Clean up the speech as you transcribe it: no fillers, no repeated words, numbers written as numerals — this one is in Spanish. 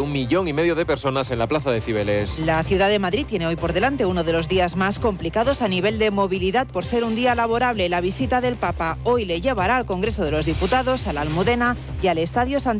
1,5 millones de personas en la plaza de Cibeles. La ciudad de Madrid tiene hoy por delante uno de los días más complicados a nivel de movilidad por ser un día laborable. La visita del Papa hoy le llevará al Congreso de los Diputados, a la Almudena y al Estadio Santiago.